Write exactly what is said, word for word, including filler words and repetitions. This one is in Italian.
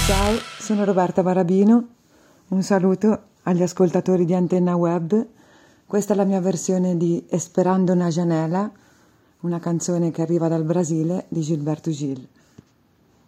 Ciao, sono Roberta Barabino, un saluto agli ascoltatori di Antenna Web. Questa è la mia versione di Esperando una Janela, una canzone che arriva dal Brasile di Gilberto Gil.